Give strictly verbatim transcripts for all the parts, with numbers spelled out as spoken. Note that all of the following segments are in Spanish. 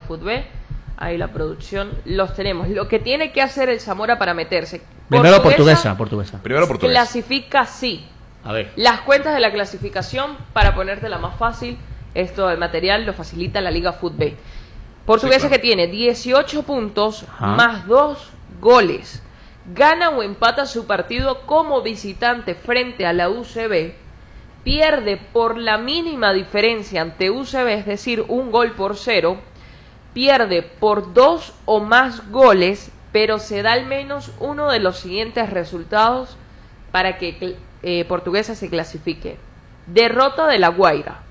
Fútbol B. Ahí la producción los tenemos. Lo que tiene que hacer el Zamora para meterse. Primero portuguesa, portuguesa. Primero portuguesa. Clasifica sí. A ver. Las cuentas de la clasificación, para ponértela más fácil, esto el material lo facilita la Liga Fútbol B. Portuguesa, sí, claro, que tiene dieciocho puntos, ajá, más dos goles. Gana o empata su partido como visitante frente a la U C B. Pierde por la mínima diferencia ante U C B, es decir, un gol por cero. Pierde por dos o más goles, pero se da al menos uno de los siguientes resultados para que eh, Portuguesa se clasifique. Derrota de La Guaira,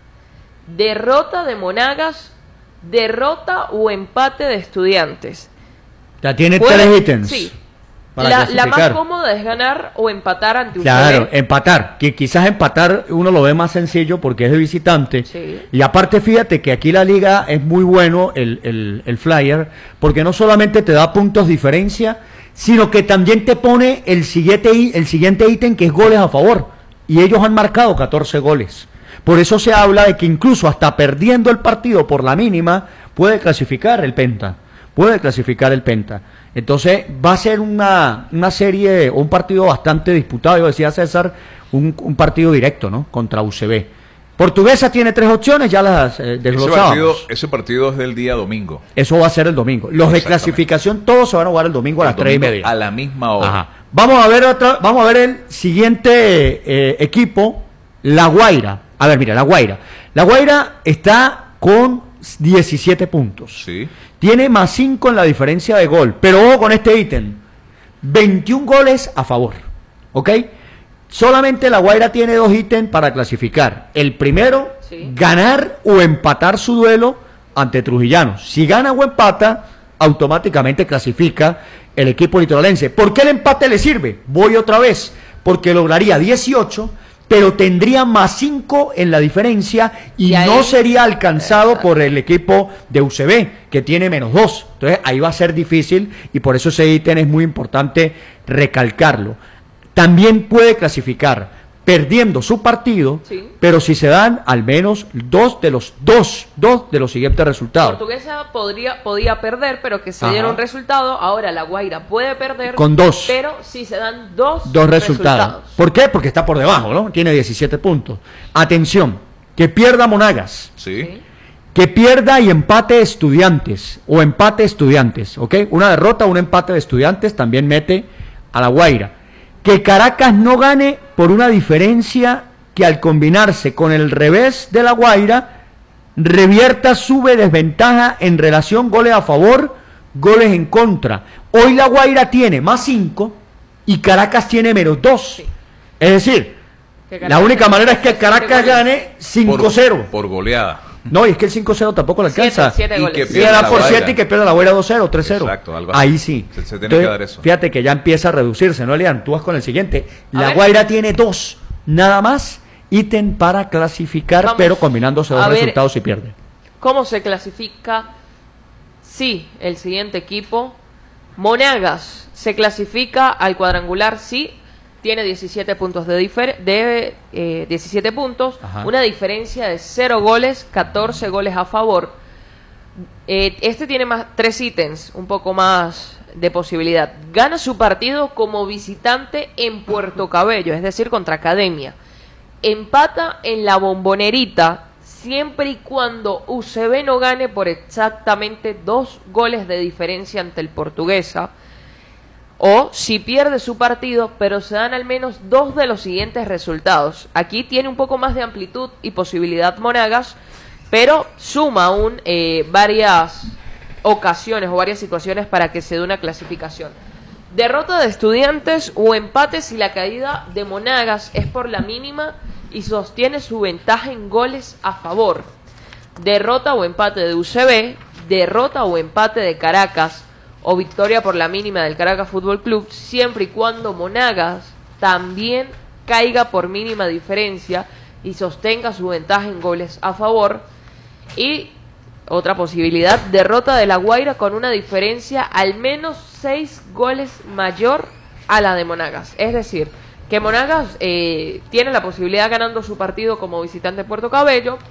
derrota de Monagas, derrota o empate de Estudiantes. Ya tiene tres ítems. Sí. La, la más cómoda es ganar o empatar ante un Claro, U C B. empatar, que quizás empatar uno lo ve más sencillo porque es de visitante, sí, y aparte fíjate que aquí la liga es muy bueno, el, el, el flyer, porque no solamente te da puntos diferencia, sino que también te pone el siguiente, el siguiente ítem, que es goles a favor, y ellos han marcado catorce goles. Por eso se habla de que incluso hasta perdiendo el partido por la mínima, puede clasificar el Penta, puede clasificar el Penta. Entonces va a ser una, una serie, un partido bastante disputado, yo decía César, un, un partido directo, ¿no?, contra U C B. Portuguesa tiene tres opciones, ya las eh, desglosábamos. Ese partido, ese partido es del día domingo. Eso va a ser el domingo. Los de clasificación todos se van a jugar el domingo a las tres y media. A la misma hora. Ajá. Vamos a ver otra, vamos a ver el siguiente eh, equipo, La Guaira. A ver, mira, La Guaira. La Guaira está con diecisiete puntos. Sí. Tiene más cinco en la diferencia de gol. Pero ojo con este ítem. veintiún goles a favor. ¿Ok? Solamente La Guaira tiene dos ítems para clasificar. El primero, sí, ganar o empatar su duelo ante Trujillanos. Si gana o empata, automáticamente clasifica el equipo litoralense. ¿Por qué el empate le sirve? Voy otra vez. Porque lograría dieciocho, pero tendría más cinco en la diferencia y, y ahí no sería alcanzado eh, por el equipo de U C B, que tiene menos dos. Entonces ahí va a ser difícil y por eso ese ítem es muy importante recalcarlo. También puede clasificar perdiendo su partido, sí, pero si se dan al menos dos de los dos, dos de los siguientes resultados. Portuguesa podría, podía perder, pero que se Ajá. diera un resultado. Ahora La Guaira puede perder con dos, pero si se dan dos, dos resultados. resultados. ¿Por qué? Porque está por debajo, ¿no? Tiene diecisiete puntos. Atención, que pierda Monagas. Sí. ¿Sí? Que pierda y empate Estudiantes, o empate Estudiantes, ¿ok? Una derrota o un empate de Estudiantes también mete a La Guaira. Que Caracas no gane por una diferencia que al combinarse con el revés de La Guaira, revierta su desventaja en relación goles a favor, goles en contra. Hoy La Guaira tiene más cinco y Caracas tiene menos dos. Sí. Es decir, la única manera es que Caracas gane cinco cero. Por, por goleada. No, y es que el cinco cero tampoco le alcanza. siete, siete y que pierda por siete y que pierda La Guaira dos cero, tres cero. Exacto, algo así. Ahí sí. Se, se tiene Entonces, que dar eso. Fíjate que ya empieza a reducirse, ¿no, Elian? Tú vas con el siguiente. A La ver. Guaira tiene dos, nada más, ítem para clasificar, Vamos pero combinándose dos resultados y pierde. ¿Cómo se clasifica? Sí, el siguiente equipo. Monagas se clasifica al cuadrangular, sí. Tiene diecisiete puntos de, difer- de eh, diecisiete puntos, Ajá. una diferencia de cero goles, catorce goles a favor. Eh, este tiene más tres ítems, un poco más de posibilidad. Gana su partido como visitante en Puerto Cabello, es decir, contra Academia. Empata en la Bombonerita, siempre y cuando U C B no gane por exactamente dos goles de diferencia ante el Portuguesa. O si pierde su partido, pero se dan al menos dos de los siguientes resultados. Aquí tiene un poco más de amplitud y posibilidad Monagas, pero suma aún eh, varias ocasiones o varias situaciones para que se dé una clasificación. Derrota de Estudiantes o empate si la caída de Monagas es por la mínima y sostiene su ventaja en goles a favor. Derrota o empate de U C B, derrota o empate de Caracas, o victoria por la mínima del Caracas Fútbol Club, siempre y cuando Monagas también caiga por mínima diferencia y sostenga su ventaja en goles a favor. Y otra posibilidad, derrota de La Guaira con una diferencia al menos seis goles mayor a la de Monagas. Es decir, que Monagas eh, tiene la posibilidad ganando su partido como visitante en Puerto Cabello,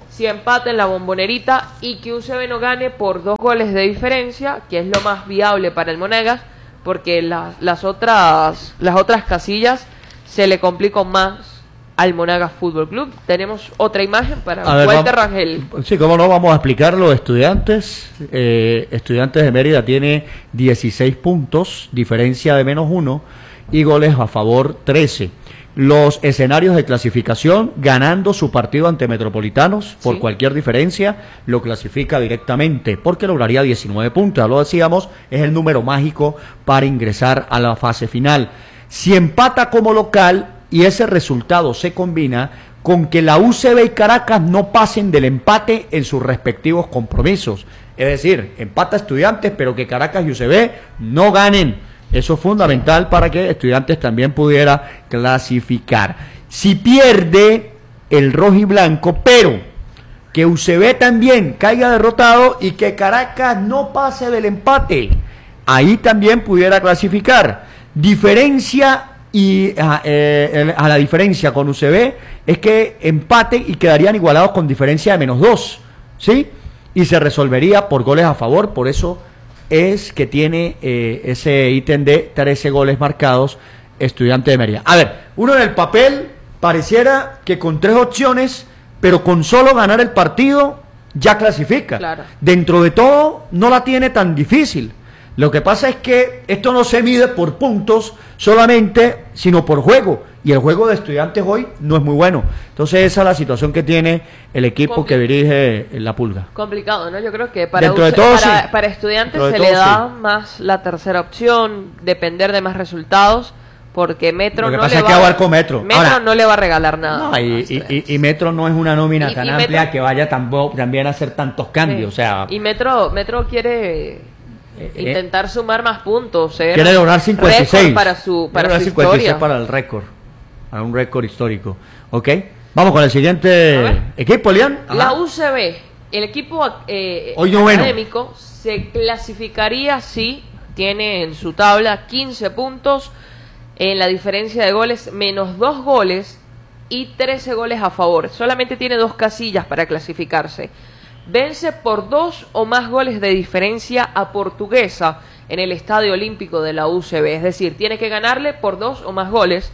si empata en la Bombonerita y que U C B no gane por dos goles de diferencia, que es lo más viable para el Monagas, porque la, las otras las otras casillas se le complican más al Monagas Fútbol Club. Tenemos otra imagen para a ver, Walter vamos, Rangel. Sí, cómo no, vamos a explicarlo. Estudiantes, eh, Estudiantes de Mérida tiene dieciséis puntos, diferencia de menos uno, y goles a favor trece. Los escenarios de clasificación: ganando su partido ante Metropolitanos por sí. cualquier diferencia, lo clasifica directamente, porque lograría diecinueve puntos. Ya lo decíamos, es el número mágico para ingresar a la fase final. Si empata como local y ese resultado se combina con que la U C B y Caracas no pasen del empate en sus respectivos compromisos, es decir, empata Estudiantes, pero que Caracas y U C B no ganen. Eso es fundamental para que Estudiantes también pudiera clasificar. Si pierde el rojo y blanco, pero que U C B también caiga derrotado y que Caracas no pase del empate, ahí también pudiera clasificar. Diferencia y a, eh, a la diferencia con U C B es que empate y quedarían igualados con diferencia de menos dos, ¿sí? Y se resolvería por goles a favor. Por eso es que tiene eh, ese ítem de trece goles marcados Estudiante de Mérida. A ver, uno en el papel pareciera que con tres opciones, pero con solo ganar el partido ya clasifica. Claro. Dentro de todo no la tiene tan difícil. Lo que pasa es que esto no se mide por puntos solamente, sino por juego. Y el juego de Estudiantes hoy no es muy bueno. Entonces esa es la situación que tiene el equipo Compli- que dirige la Pulga. Complicado, ¿no? Yo creo que para, Dentro de U C, todo, para, sí. para Estudiantes Dentro de se todo, le da sí. más la tercera opción, depender de más resultados, porque Metro Lo que no pasa le es va que abarco Metro. Metro Ahora, no le va a regalar nada. No, y, y, y, y Metro no es una nómina Y- tan y amplia Metro- que vaya tampoco, también a hacer tantos cambios. Sí. O sea, Y Metro, Metro quiere eh, intentar sumar más puntos, ser quiere lograr cincuenta y seis récord para su para quiere su lograr cincuenta y seis historia. para el récord, para un récord histórico. ¿Ok? Vamos con el siguiente ver. equipo, Lian. La Ajá. U C B, el equipo eh, Hoy noveno. académico, se clasificaría si tiene en su tabla quince puntos, en la diferencia de goles menos dos goles y trece goles a favor. Solamente tiene dos casillas para clasificarse. Vence por dos o más goles de diferencia a Portuguesa en el Estadio Olímpico de la U C B. Es decir, tiene que ganarle por dos o más goles,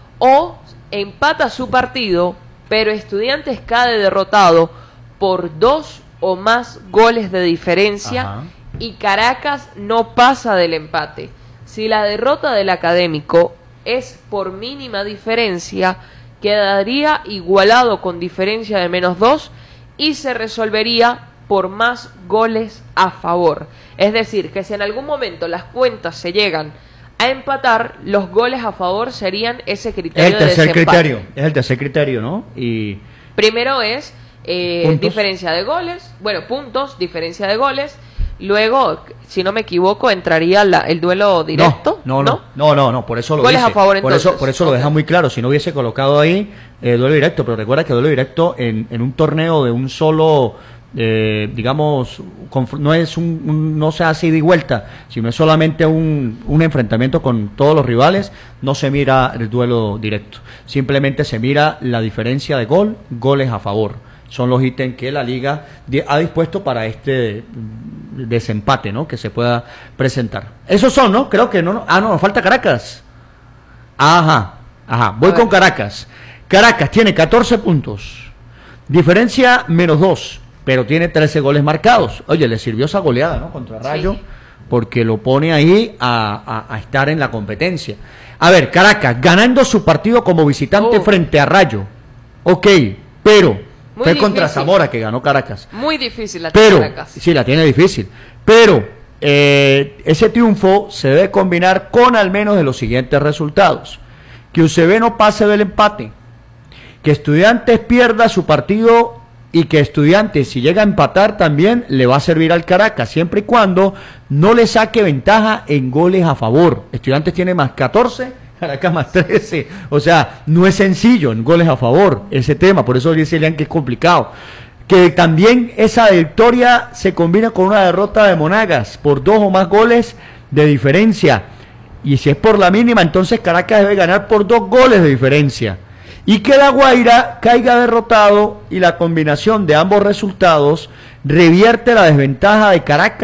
o empata su partido, pero Estudiantes cae derrotado por dos o más goles de diferencia. Ajá. Y Caracas no pasa del empate. Si la derrota del Académico es por mínima diferencia, quedaría igualado con diferencia de menos dos y se resolvería por más goles a favor. Es decir, que si en algún momento las cuentas se llegan a empatar, los goles a favor serían ese criterio Es el tercer de desempate. criterio, es el tercer criterio, ¿no? Y Primero es eh, ¿Puntos? diferencia de goles, bueno, puntos, diferencia de goles. Luego, si no me equivoco, entraría la, el duelo directo. No, no, no, no, no, no, por eso lo Goles dice. a favor, por entonces. eso, por eso lo deja muy claro. Si no hubiese colocado ahí eh, duelo directo, pero recuerda que duelo directo en, en un torneo de un solo, eh, digamos, conf- no es un, un- no se hace ida y vuelta, sino es solamente un, un enfrentamiento con todos los rivales. No se mira el duelo directo, simplemente se mira la diferencia de gol, goles a favor. Son los ítems que la liga di- ha dispuesto para este mm, desempate, ¿no? Que se pueda presentar. Esos son, ¿no? Creo que no. no- Ah, no, nos falta Caracas. Ajá, ajá. Voy A ver. con Caracas. Caracas tiene catorce puntos. Diferencia menos dos, pero tiene trece goles marcados. Oye, le sirvió esa goleada, ¿no? Contra Rayo, Sí. porque lo pone ahí a, a- a estar en la competencia. A ver, Caracas, ganando su partido como visitante Oh. frente a Rayo. Ok, pero Muy fue contra difícil. Zamora que ganó Caracas. Muy difícil la Pero, Caracas. sí, la tiene difícil. Pero eh, ese triunfo se debe combinar con al menos de los siguientes resultados: que U C B no pase del empate, que Estudiantes pierda su partido y que Estudiantes, si llega a empatar, también le va a servir al Caracas, siempre y cuando no le saque ventaja en goles a favor. Estudiantes tiene más catorce, Caracas más trece. O sea, no es sencillo en goles a favor ese tema, por eso dice Lean que es complicado. Que también esa victoria se combina con una derrota de Monagas por dos o más goles de diferencia. Y si es por la mínima, entonces Caracas debe ganar por dos goles de diferencia. y que La Guaira caiga derrotado y la combinación de ambos resultados revierte la desventaja de Caracas